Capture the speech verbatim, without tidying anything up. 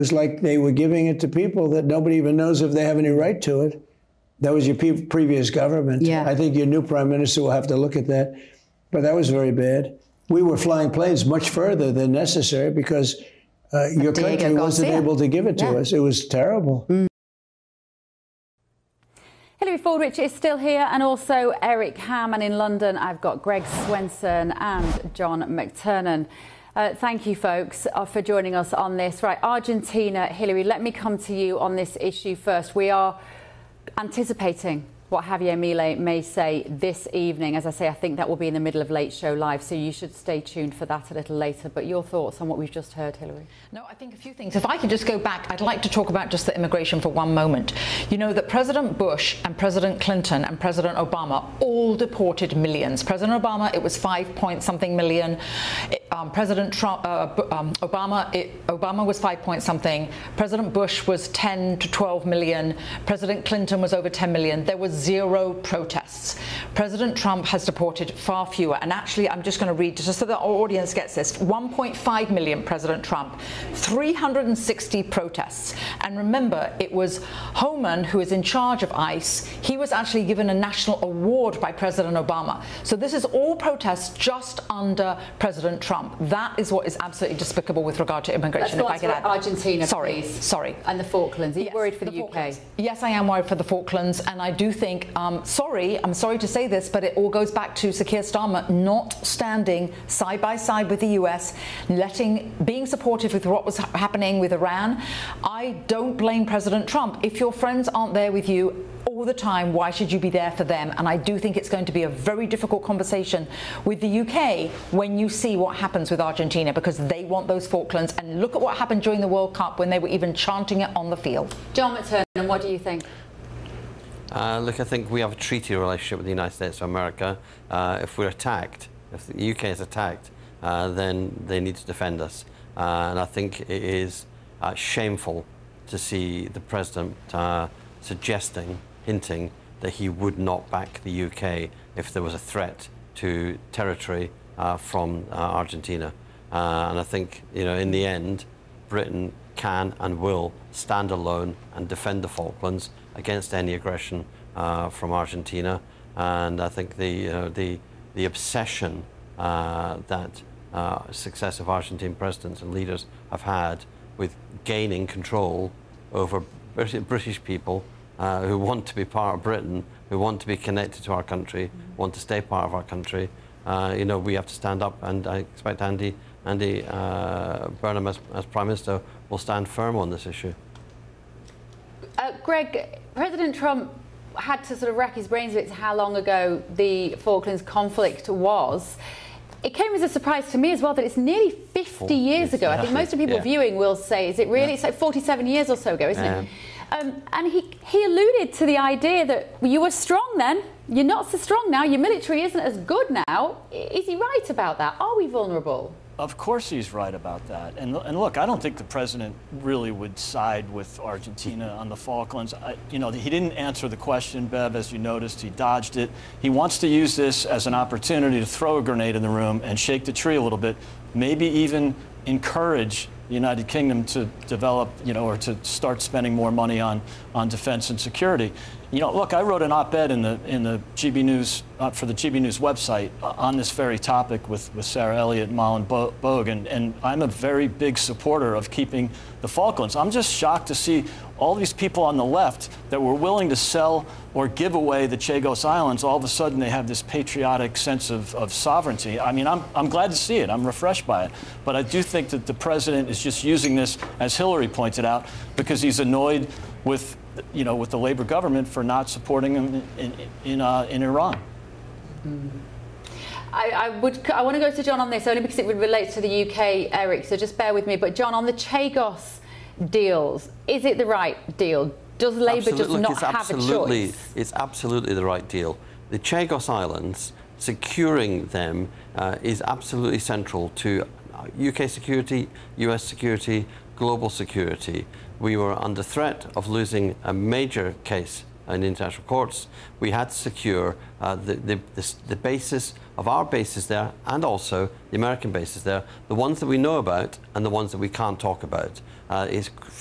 was like they were giving it to people that nobody even knows if they have any right to it. That was your pe- previous government. Yeah. I think your new prime minister will have to look at that. But that was very bad. We were flying planes much further than necessary because uh, your Diego country wasn't Garcia. able to give it to Yeah. us. It was terrible. Mm. Hilary Fordrich is still here, and also Eric Ham. And in London, I've got Greg Swenson and John McTernan. Uh, thank you, folks, uh, for joining us on this. Right, Argentina, Hilary, let me come to you on this issue first. We are anticipating what Javier Milei may say this evening. As I say, I think that will be in the middle of Late Show Live, so you should stay tuned for that a little later. But your thoughts on what we've just heard, Hilary? No, I think a few things. If I could just go back, I'd like to talk about just the immigration for one moment. You know that President Bush and President Clinton and President Obama all deported millions. President Obama, it was five point something million. It, um, President Trump, uh, um, Obama, it, Obama was five point something. President Bush was ten to twelve million. President Clinton was over ten million. There was zero protests. President Trump has deported far fewer. And actually, I'm just going to read, just so that our audience gets this, one point five million President Trump, three hundred sixty protests. And remember, it was Homan who is in charge of ICE. He was actually given a national award by President Obama. So this is all protests just under President Trump. That is what is absolutely despicable with regard to immigration. Let's go if on I could to add. Argentina, sorry, please. Sorry. And the Falklands. Are you Yes, worried for the, the U K? Falklands. Yes, I am worried for the Falklands, and I do think, um, sorry, I'm sorry to say this, but it all goes back to Sir Keir Starmer not standing side by side with the U S, letting, being supportive with what was ha- happening with Iran. I don't blame President Trump. If your friends aren't there with you all the time, why should you be there for them? And I do think it's going to be a very difficult conversation with the U K when you see what happens with Argentina, because they want those Falklands. And look at what happened during the World Cup when they were even chanting it on the field. John McTernan, what do you think? Uh, look, I think we have a treaty relationship with the United States of America. Uh, if we're attacked, if the U K is attacked, uh, then they need to defend us. Uh, and I think it is uh, shameful to see the President uh, suggesting, hinting that he would not back the U K if there was a threat to territory uh, from uh, Argentina. Uh, and I think, you know, in the end, Britain can and will stand alone and defend the Falklands against any aggression uh, from Argentina. And I think the, you know, the, the obsession uh, that uh, successive Argentine presidents and leaders have had with gaining control over Brit- British people uh, who want to be part of Britain, who want to be connected to our country, mm-hmm. want to stay part of our country. Uh, you know, we have to stand up, and I expect Andy, Andy uh, Burnham as, as Prime Minister will stand firm on this issue. Uh, Greg, President Trump had to sort of rack his brains a bit to how long ago the Falklands conflict was. It came as a surprise to me as well that it's nearly fifty years ago. I think most of the people yeah. viewing will say, is it really? Yeah. It's like forty-seven years or so ago, isn't yeah. it? Um, and he, he alluded to the idea that you were strong then, you're not so strong now, your military isn't as good now. Is he right about that? Are we vulnerable? Of course he's right about that. And, and look, I don't think the president really would side with Argentina on the Falklands. I, you know, he didn't answer the question, Bev, as you noticed. He dodged it. He wants to use this as an opportunity to throw a grenade in the room and shake the tree a little bit, maybe even encourage the United Kingdom to develop, you know, or to start spending more money on, on defense and security. You know, look, I wrote an op-ed in the in the G B News uh, for the G B News website uh, on this very topic with, with Sarah Elliott and Malin Bogue, and, and I'm a very big supporter of keeping the Falklands. I'm just shocked to see all these people on the left that were willing to sell or give away the Chagos Islands. All of a sudden, they have this patriotic sense of, of sovereignty. I mean, I'm I'm glad to see it. I'm refreshed by it. But I do think that the president is just using this, as Hillary pointed out, because he's annoyed with, you know, with the Labour government for not supporting him in in, uh, in Iran. Mm. I, I would. I want to go to John on this only because it would relate to the U K, Eric. So just bear with me. But John, on the Chagos deals, is it the right deal? Does Labour just Look, not it's have absolutely, a choice? It's absolutely the right deal. The Chagos Islands, securing them uh, is absolutely central to U K security, U S security, global security. We were under threat of losing a major case in international courts. We had to secure uh, the, the, the, the basis of our bases there and also the American bases there, the ones that we know about and the ones that we can't talk about. Uh, is